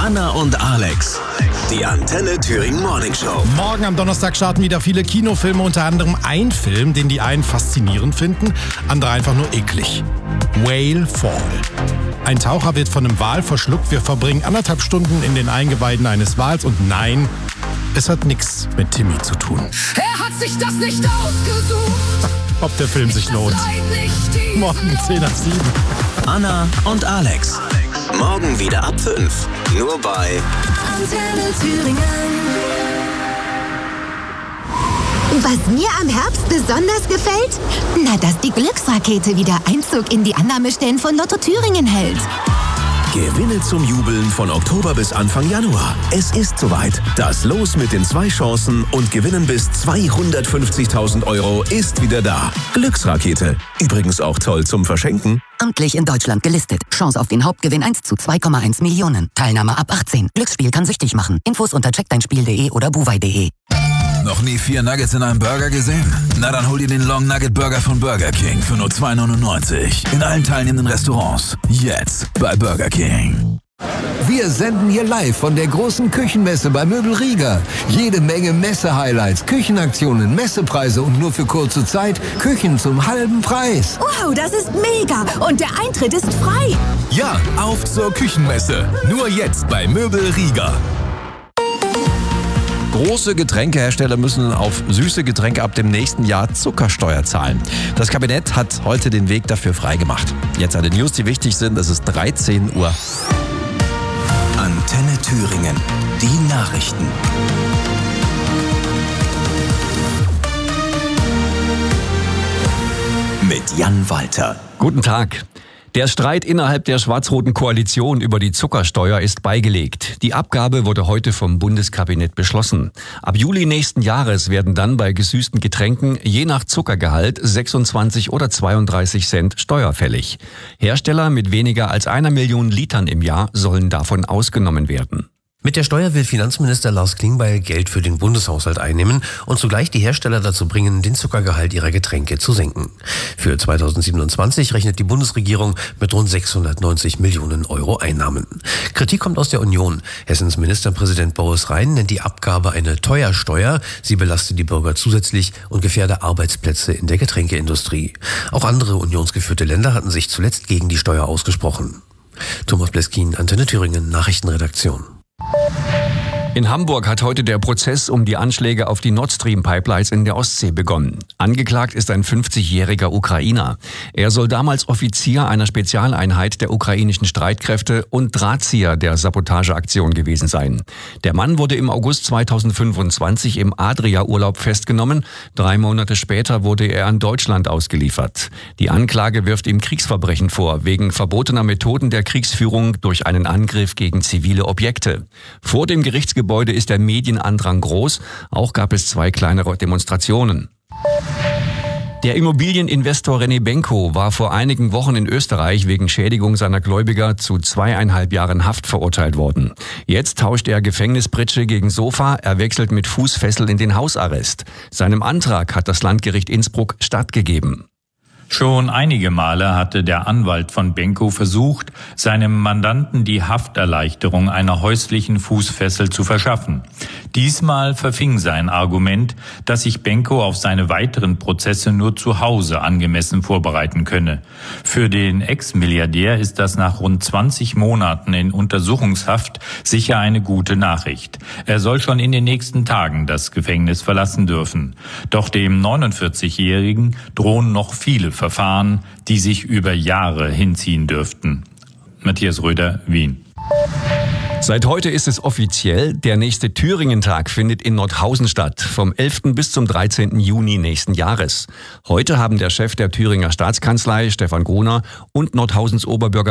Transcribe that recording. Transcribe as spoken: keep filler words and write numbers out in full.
Anna und Alex, die Antenne Thüringen Morning Show. Morgen am Donnerstag starten wieder viele Kinofilme, unter anderem ein Film, den die einen faszinierend finden, andere einfach nur eklig. Whale Fall. Ein Taucher wird von einem Wal verschluckt. Wir verbringen anderthalb Stunden in den Eingeweiden eines Wals und nein, es hat nichts mit Timmy zu tun. Er hat sich das nicht ausgesucht. Ob der Film sich lohnt. Morgen zehn nach sieben. Anna und Alex. Morgen wieder ab fünf. Nur bei Antenne Thüringen. Was mir am Herbst besonders gefällt? Na, dass die Glücksrakete wieder Einzug in die Annahmestellen von Lotto Thüringen hält. Gewinne zum Jubeln von Oktober bis Anfang Januar. Es ist soweit. Das Los mit den zwei Chancen und Gewinnen bis zweihundertfünfzigtausend Euro ist wieder da. Glücksrakete. Übrigens auch toll zum Verschenken. Amtlich in Deutschland gelistet. Chance auf den Hauptgewinn eins zu zwei Komma eins Millionen. Teilnahme ab achtzehn. Glücksspiel kann süchtig machen. Infos unter check dein spiel punkt de oder buwei punkt de. Noch nie vier Nuggets in einem Burger gesehen? Na dann hol dir den Long Nugget Burger von Burger King für nur zwei neunundneunzig. In allen teilnehmenden Restaurants. Jetzt bei Burger King. Wir senden hier live von der großen Küchenmesse bei Möbel Rieger. Jede Menge Messe-Highlights, Küchenaktionen, Messepreise und nur für kurze Zeit Küchen zum halben Preis. Wow, das ist mega und der Eintritt ist frei. Ja, auf zur Küchenmesse. Nur jetzt bei Möbel Rieger. Große Getränkehersteller müssen auf süße Getränke ab dem nächsten Jahr Zuckersteuer zahlen. Das Kabinett hat heute den Weg dafür freigemacht. Jetzt alle News, die wichtig sind. Es ist dreizehn Uhr. Antenne Thüringen. Die Nachrichten. Mit Jan Walter. Guten Tag. Der Streit innerhalb der schwarz-roten Koalition über die Zuckersteuer ist beigelegt. Die Abgabe wurde heute vom Bundeskabinett beschlossen. Ab Juli nächsten Jahres werden dann bei gesüßten Getränken je nach Zuckergehalt sechsundzwanzig oder zweiunddreißig Cent steuerfällig. Hersteller mit weniger als einer Million Litern im Jahr sollen davon ausgenommen werden. Mit der Steuer will Finanzminister Lars Klingbeil Geld für den Bundeshaushalt einnehmen und zugleich die Hersteller dazu bringen, den Zuckergehalt ihrer Getränke zu senken. Für zweitausendsiebenundzwanzig rechnet die Bundesregierung mit rund sechshundertneunzig Millionen Euro Einnahmen. Kritik kommt aus der Union. Hessens Ministerpräsident Boris Rhein nennt die Abgabe eine Teuersteuer. Sie belastet die Bürger zusätzlich und gefährde Arbeitsplätze in der Getränkeindustrie. Auch andere unionsgeführte Länder hatten sich zuletzt gegen die Steuer ausgesprochen. Thomas Bleskin, Antenne Thüringen, Nachrichtenredaktion. In Hamburg hat heute der Prozess um die Anschläge auf die Nord Stream Pipelines in der Ostsee begonnen. Angeklagt ist ein fünfzigjähriger Ukrainer. Er soll damals Offizier einer Spezialeinheit der ukrainischen Streitkräfte und Drahtzieher der Sabotageaktion gewesen sein. Der Mann wurde im August zweitausendfünfundzwanzig im Adria-Urlaub festgenommen. Drei Monate später wurde er an Deutschland ausgeliefert. Die Anklage wirft ihm Kriegsverbrechen vor, wegen verbotener Methoden der Kriegsführung durch einen Angriff gegen zivile Objekte. Vor dem Gerichtsgebäude Gebäude ist der Medienandrang groß. Auch gab es zwei kleinere Demonstrationen. Der Immobilieninvestor René Benko war vor einigen Wochen in Österreich wegen Schädigung seiner Gläubiger zu zweieinhalb Jahren Haft verurteilt worden. Jetzt tauscht er Gefängnispritsche gegen Sofa, er wechselt mit Fußfessel in den Hausarrest. Seinem Antrag hat das Landgericht Innsbruck stattgegeben. Schon einige Male hatte der Anwalt von Benko versucht, seinem Mandanten die Hafterleichterung einer häuslichen Fußfessel zu verschaffen. Diesmal verfing sein Argument, dass sich Benko auf seine weiteren Prozesse nur zu Hause angemessen vorbereiten könne. Für den Ex-Milliardär ist das nach rund zwanzig Monaten in Untersuchungshaft sicher eine gute Nachricht. Er soll schon in den nächsten Tagen das Gefängnis verlassen dürfen. Doch dem neunundvierzigjährigen drohen noch viele Verfahren, die sich über Jahre hinziehen dürften. Matthias Röder, Wien. Seit heute ist es offiziell, der nächste Thüringen-Tag findet in Nordhausen statt, vom elften bis zum dreizehnten Juni nächsten Jahres. Heute haben der Chef der Thüringer Staatskanzlei, Stefan Gruner, und Nordhausens Oberbürger